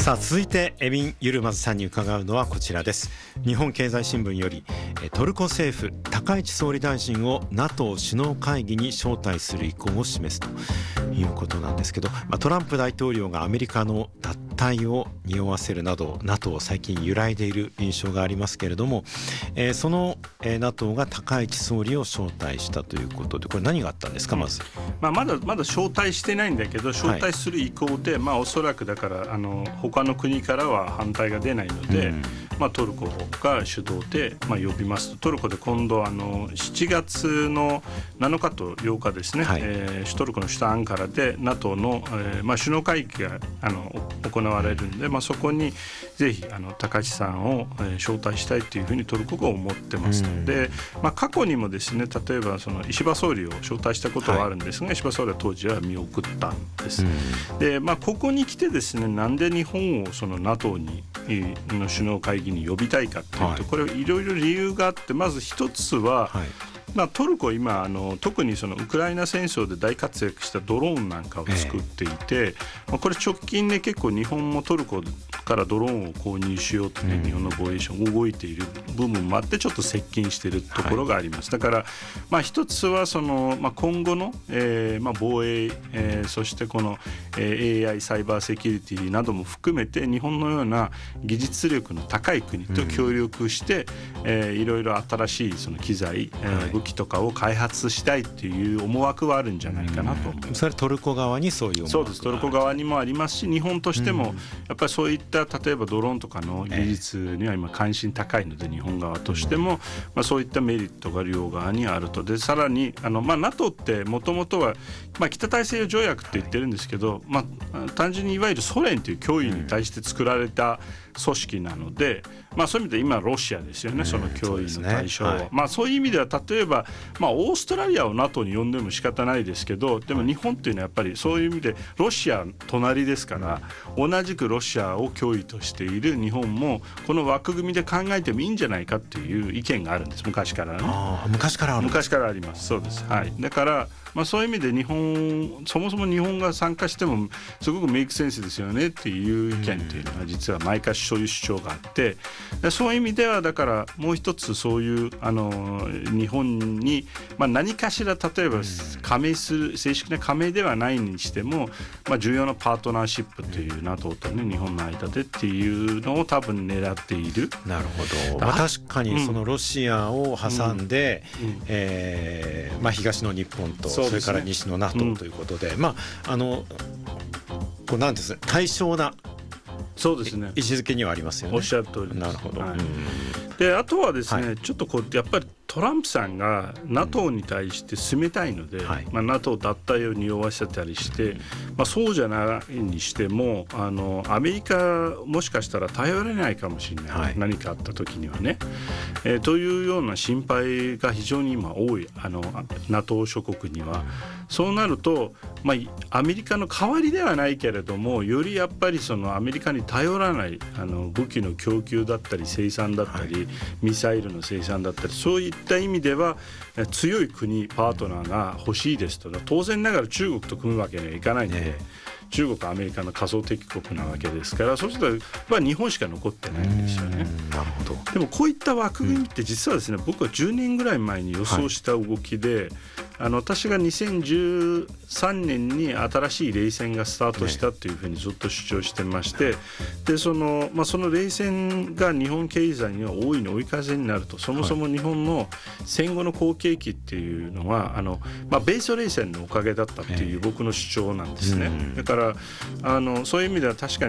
さあ続いてエビン・ユルマズさんに伺うのはこちらです。日本経済新聞よりトルコ政府高市総理大臣を NATO 首脳会議に招待する意向を示すということなんですけど、トランプ大統領がアメリカの脱退を匂わせるなど NATO を最近揺らいでいる印象がありますけれども、その NATO が高市総理を招待したということで、これ何があったんですか。まず、 まだ招待してないんだけど招待する意向で、おそらくだから他の国からは反対が出ないので、トルコが主導で、呼びますと、トルコで今度7月の7日と8日ですね、トルコの首都アンカラで NATO の、首脳会議が行われるので、そこにぜひ高市さんを招待したいというふうにトルコが思ってますので、過去にもですね、例えばその石破総理を招待したことはあるんですが、石破総理は当時は見送ったんです。で、ここに来てですね、なんで日本をその NATO の首脳会議に呼びたいかというと、これいろいろ理由があって、まず一つは、トルコ今特にそのウクライナ戦争で大活躍したドローンなんかを作っていて、これ直近で結構日本もトルコからドローンを購入しようと、日本の防衛省動いている部分もあってちょっと接近しているところがあります。だから一つはその、今後の、防衛、そしてこの、AI サイバーセキュリティなども含めて日本のような技術力の高い国と協力して、いろいろ新しいその機材、武器とかを開発したいっていう思惑はあるんじゃないかなと思います。 それはトルコ側にそういう思惑がある。 そうです、トルコ側にもありますし、日本としてもやっぱりそういった例えばドローンとかの技術には今関心高いので、日本側としても、そういったメリットが両側にあると。でさらにNATO ってもともとは、北大西洋条約って言ってるんですけど、単純にいわゆるソ連という脅威に対して作られた組織なので、そういう意味で今ロシアですよね、その脅威の対象は。そういう意味では例えば、オーストラリアを NATO に呼んでも仕方ないですけど、でも日本っていうのはやっぱりそういう意味でロシア隣ですから、同じくロシアを脅威としている日本もこの枠組みで考えてもいいんじゃないかっていう意見があるんです。昔からね。 昔からある。 昔からあります。そうです、だからそういう意味でそもそも日本が参加してもすごくメイクセンスですよねっていう意見っていうのは実は毎回そういう主張があって、そういう意味ではだからもう一つそういう日本に、何かしら例えば加盟する正式な加盟ではないにしても、重要なパートナーシップという NATO とね、日本の間でっていうのを多分狙っている。 なるほど。確かにそのロシアを挟んで、東の日本とそれから西の NATO ということで、こうなんですね、対称なそうですね、 位置づけにはありますよね。 おっしゃる通りです。 なるほど。 であとはですね、ちょっとやっぱりトランプさんが NATO に対して冷たいので、NATO 脱退を匂わせたりして、そうじゃないにしてもアメリカもしかしたら頼れないかもしれない、何かあった時にはね、というような心配が非常に今多いNATO 諸国には。そうなると、アメリカの代わりではないけれども、よりやっぱりそのアメリカに頼らない武器の供給だったり生産だったり、ミサイルの生産だったり、そういった意味では強い国パートナーが欲しいですと。当然ながら中国と組むわけにはいかないので、中国はアメリカの仮想敵国なわけですから、そうすると日本しか残ってないんですよね。 なるほど。 でもこういった枠組みって実はですね、僕は10年ぐらい前に予想した動きで、私が2013年に新しい冷戦がスタートしたというふうにずっと主張してまして、でその冷戦が日本経済には大いに追い風になると。そもそも日本の戦後の好景気っていうのは米ソ冷戦のおかげだったっていう僕の主張なんですね。だからそういう意味では確かに